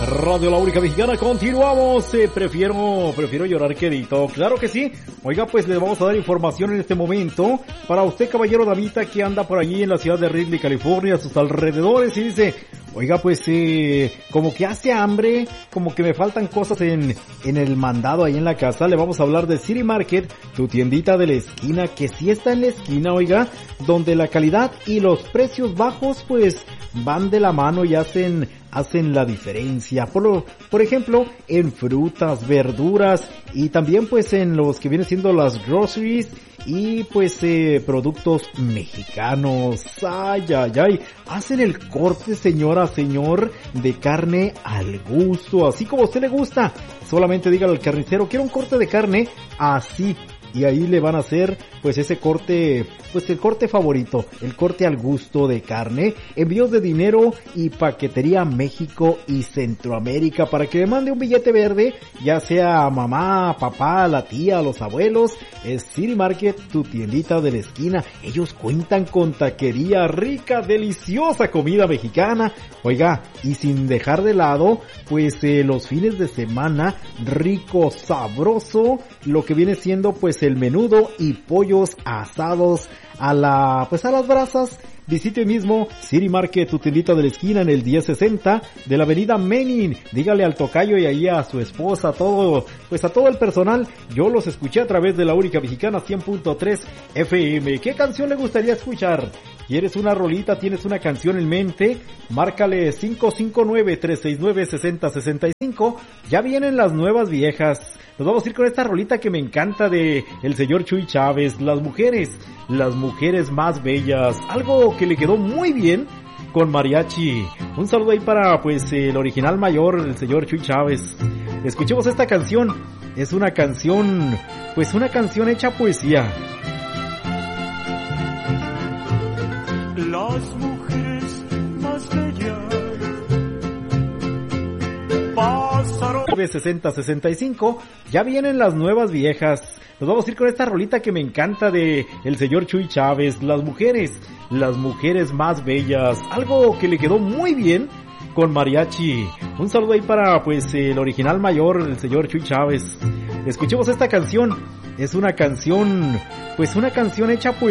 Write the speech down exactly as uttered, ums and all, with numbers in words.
Radio La Única Mexicana, continuamos. Eh, prefiero, prefiero llorar que edito. Claro que sí. Oiga, pues les vamos a dar información en este momento para usted, caballero damita, que anda por allí en la ciudad de Ridley, California, a sus alrededores, y dice, oiga, pues eh, como que hace hambre, como que me faltan cosas en, en el mandado ahí en la casa. Le vamos a hablar de City Market, tu tiendita de la esquina, que sí está en la esquina, oiga, donde la calidad y los precios bajos pues van de la mano y hacen hacen la diferencia. Por lo, por ejemplo, en frutas, verduras y también pues en los que vienen siendo las groceries y pues eh, productos mexicanos. Ay, ay, ay. Hacen el corte, señora, señor, de carne al gusto, así como a usted le gusta. Solamente dígale al carnicero, quiero un corte de carne así. Y ahí le van a hacer pues ese corte, pues el corte favorito, el corte al gusto de carne, envíos de dinero y paquetería a México y Centroamérica para que le mande un billete verde, ya sea a mamá, papá, la tía, los abuelos. Es City Market, tu tiendita de la esquina. Ellos cuentan con taquería rica, deliciosa comida mexicana. Oiga, y sin dejar de lado, pues eh, los fines de semana, rico, sabroso, lo que viene siendo pues el menudo y pollos asados a la, pues a las brasas. Visite mismo City Market, tu tiendita de la esquina en el diez sesenta de la avenida Menin. Dígale al tocayo y ahí a su esposa, todo, pues a todo el personal. Yo los escuché a través de La Única Mexicana cien punto tres F M. ¿Qué canción le gustaría escuchar? ¿Quieres una rolita? ¿Tienes una canción en mente? Márcale cinco cinco nueve, tres seis nueve, seis cero seis cinco. Ya vienen las nuevas viejas. Nos vamos a ir con esta rolita que me encanta de el señor Chuy Chávez. Las mujeres, las mujeres más bellas. Algo que le quedó muy bien con mariachi. Un saludo ahí para pues el original mayor, el señor Chuy Chávez. Escuchemos esta canción. Es una canción, pues una canción hecha poesía. Las mujeres más bellas pasaron. sesenta sesenta y cinco, ya vienen las nuevas viejas. Nos vamos a ir con esta rolita que me encanta de el señor Chuy Chávez. Las mujeres, las mujeres más bellas. Algo que le quedó muy bien con mariachi. Un saludo ahí para pues el original mayor, el señor Chuy Chávez. Escuchemos esta canción. Es una canción, pues una canción hecha pues